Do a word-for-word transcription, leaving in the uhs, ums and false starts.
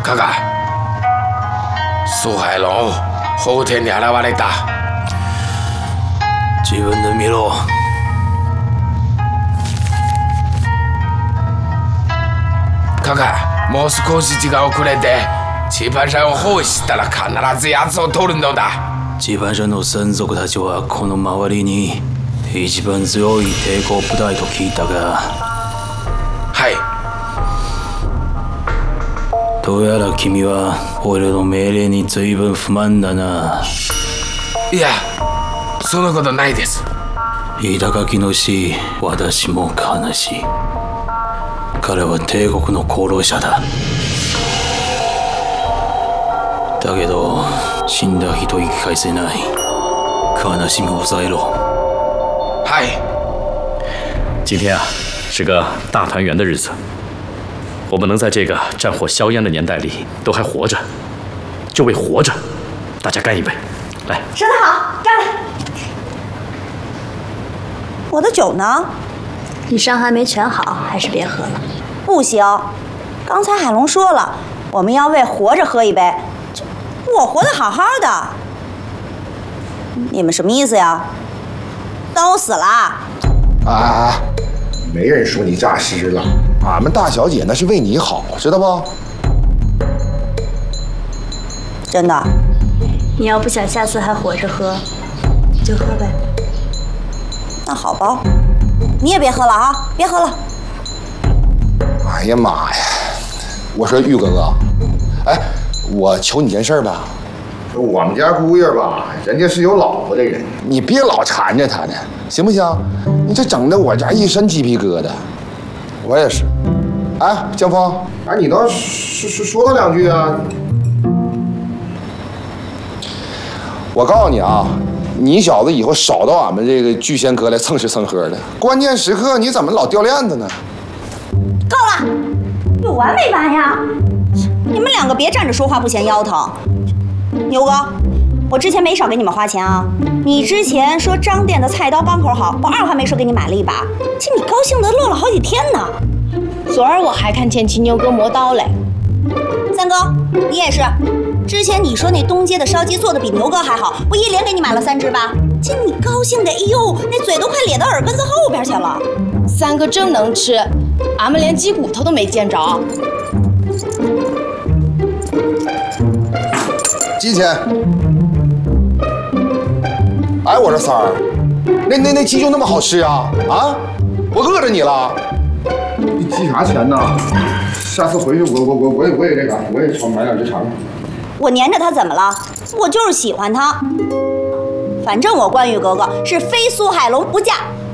看看，苏海龙后天你来我来打。 自分で見ろ。 看看，もう少し時間をくれて、棋盤山を包囲したら必ず奴を取るのだ。 棋盤山の専属たちはこの周りに一番強い抵抗部隊と聞いたが。 はい。 どうやら君は俺の命令に随分不満だな。 いや、そんなことないです。 板垣の死、私も悲しい。彼は帝国の功労者だ。だけど死んだ人生き返せない。悲しみを抑えろ。 はい。 今天啊，是个大团圆的日子。我们能在这个战火硝烟的年代里都还活着，就为活着，大家干一杯！来， 说得好，干了。 我的酒呢？ 你伤还没全好，还是别喝了。 不行，刚才海龙说了，我们要为活着喝一杯。我活得好好的，你们什么意思呀？当我死了？ 啊，没人说你诈尸了，俺们大小姐那是为你好，知道不？ 真的。 你要不想下次还活着喝，就喝呗。 那好吧，你也别喝了啊，别喝了。 哎呀妈呀！我说玉哥哥，哎，我求你件事吧。我们家姑爷吧，人家是有老婆的人，你别老缠着他呢，行不行？你这整的我家一身鸡皮疙瘩。我也是。哎，江峰，哎，你倒说说说他两句啊。我告诉你啊，你小子以后少到俺们这个聚仙阁来蹭吃蹭喝的，关键时刻你怎么老掉链子呢？ 够了，有完没完呀？你们两个别站着说话不嫌腰疼。牛哥，我之前没少给你们花钱啊。你之前说张店的菜刀钢口好，我二话没说给你买了一把，这你高兴得乐了好几天呢。 昨儿我还看见秦牛哥磨刀嘞。 三哥，你也是。之前你说那东街的烧鸡做的比牛哥还好，我一连给你买了三只吧。这你高兴的，哎呦，那嘴都快咧到耳根子后边去了。 三哥真能吃，俺们连鸡骨头都没见着。 几钱？哎，我说三儿，那那那鸡就那么好吃啊？啊，我饿着你了。你鸡啥钱呢？下次回去我我我我也我也那个，我也尝买两只尝尝。 我粘着他怎么了？我就是喜欢他。反正我关羽格格是非苏海龙不嫁。